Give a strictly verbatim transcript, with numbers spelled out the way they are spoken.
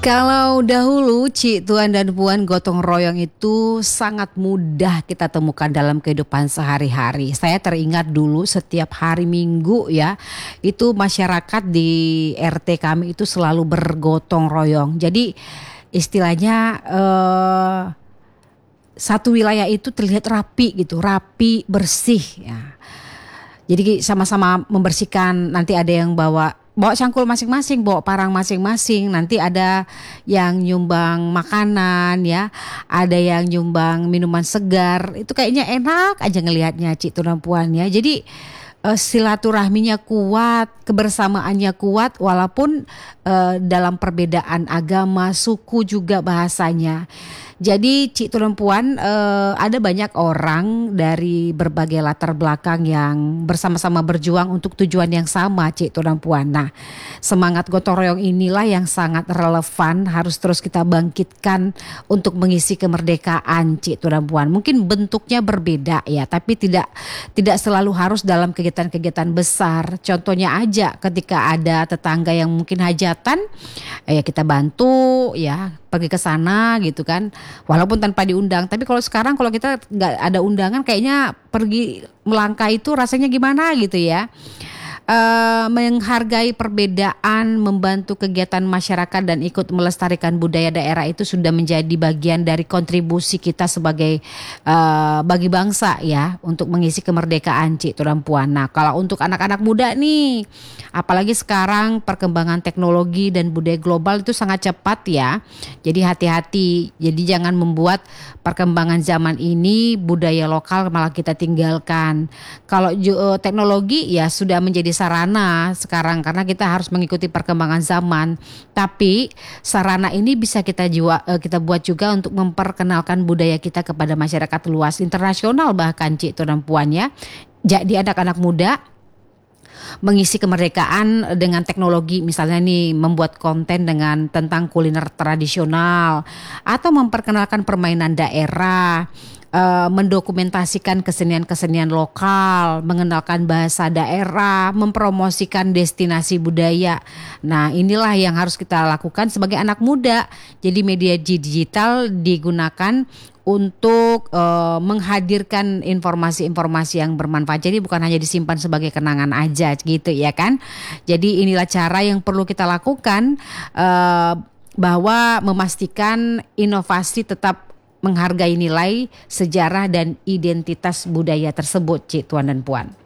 Kalau dahulu, Ci, Tuan dan Puan, gotong royong itu sangat mudah kita temukan dalam kehidupan sehari-hari. Saya teringat dulu setiap hari Minggu ya, itu masyarakat di R T kami itu selalu bergotong royong. Jadi istilahnya eh, satu wilayah itu terlihat rapi gitu, rapi, bersih ya. Jadi sama-sama membersihkan, nanti ada yang bawa bawa cangkul masing-masing, bawa parang masing-masing. Nanti ada yang nyumbang makanan ya, ada yang nyumbang minuman segar. Itu kayaknya enak aja ngelihatnya, Cik Tuan Puan ya. Jadi eh, silaturahminya kuat, kebersamaannya kuat walaupun eh, dalam perbedaan agama, suku juga bahasanya. Jadi Cik Tuan Puan, eh, ada banyak orang dari berbagai latar belakang yang bersama-sama berjuang untuk tujuan yang sama, Cik Tuan Puan. Nah, semangat gotong royong inilah yang sangat relevan, harus terus kita bangkitkan untuk mengisi kemerdekaan, Cik Tuan Puan. Mungkin bentuknya berbeda ya, tapi tidak tidak selalu harus dalam kegiatan-kegiatan besar. Contohnya aja ketika ada tetangga yang mungkin hajatan, eh, ya kita bantu ya, pergi ke sana gitu kan. Walaupun tanpa diundang, tapi kalau sekarang kalau kita nggak ada undangan kayaknya pergi melangkah itu rasanya gimana gitu ya. Uh, menghargai perbedaan, membantu kegiatan masyarakat dan ikut melestarikan budaya daerah itu sudah menjadi bagian dari kontribusi kita sebagai uh, bagi bangsa ya, untuk mengisi kemerdekaan, Cik Tuan Puan. Nah, kalau untuk anak-anak muda nih, apalagi sekarang perkembangan teknologi dan budaya global itu sangat cepat ya. Jadi hati-hati. Jadi jangan membuat perkembangan zaman ini budaya lokal malah kita tinggalkan. Kalau uh, teknologi ya sudah menjadi sarana sekarang karena kita harus mengikuti perkembangan zaman. Tapi sarana ini bisa kita jua, kita buat juga untuk memperkenalkan budaya kita kepada masyarakat luas internasional bahkan, Cik Tuan Puan ya. Jadi anak-anak muda mengisi kemerdekaan dengan teknologi, misalnya nih membuat konten dengan tentang kuliner tradisional atau memperkenalkan permainan daerah, Uh, mendokumentasikan kesenian-kesenian lokal, mengenalkan bahasa daerah, mempromosikan destinasi budaya. Nah, inilah yang harus kita lakukan sebagai anak muda. Jadi media digital digunakan untuk uh, menghadirkan informasi-informasi yang bermanfaat. Jadi bukan hanya disimpan sebagai kenangan aja gitu ya kan. Jadi inilah cara yang perlu kita lakukan, uh, bahwa memastikan inovasi tetap menghargai nilai, sejarah dan identitas budaya tersebut, Cik Tuan dan Puan.